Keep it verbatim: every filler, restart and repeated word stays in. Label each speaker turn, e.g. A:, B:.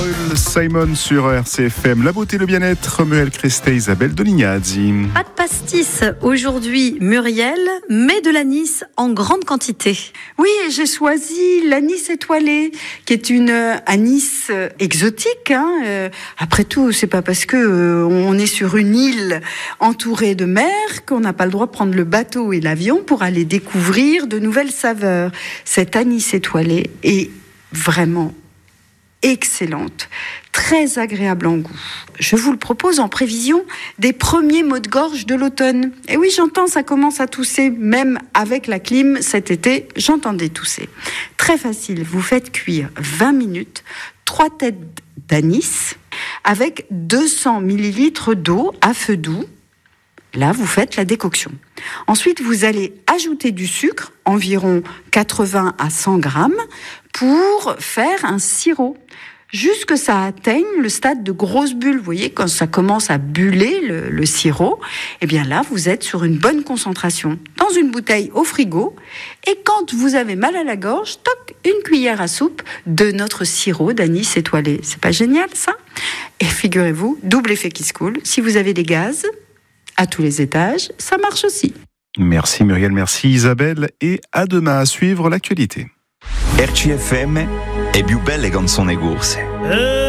A: Paul Simon sur R C F M. La beauté, le bien-être, Muriel Crestet, Isabelle Dolignazzi.
B: Pas de pastis aujourd'hui, Muriel, mais de l'anis en grande quantité.
C: Oui, j'ai choisi l'anis étoilé, qui est une euh, anis euh, exotique. Hein, euh, après tout, c'est pas parce que euh, on est sur une île entourée de mer qu'on n'a pas le droit de prendre le bateau et l'avion pour aller découvrir de nouvelles saveurs. Cet anis étoilé est vraiment excellente, très agréable en goût. Je vous le propose en prévision des premiers maux de gorge de l'automne. Et oui, j'entends, ça commence à tousser, même avec la clim cet été, j'entendais tousser. Très facile, vous faites cuire vingt minutes, trois têtes d'anis avec deux cents millilitres d'eau à feu doux. Là, vous faites la décoction. Ensuite, vous allez ajouter du sucre, environ quatre-vingts à cent grammes, pour faire un sirop. Jusque que ça atteigne le stade de grosse bulle. Vous voyez, quand ça commence à buller, le, le sirop, eh bien là, vous êtes sur une bonne concentration. Dans une bouteille au frigo. Et quand vous avez mal à la gorge, toc, une cuillère à soupe de notre sirop d'anis étoilé. C'est pas génial, ça ? Et figurez-vous, double effet qui se coule. Si vous avez des gaz à tous les étages, ça marche aussi.
A: Merci Muriel, merci Isabelle, et à demain à suivre l'actualité.
D: R C F M è più belle canzoni corse.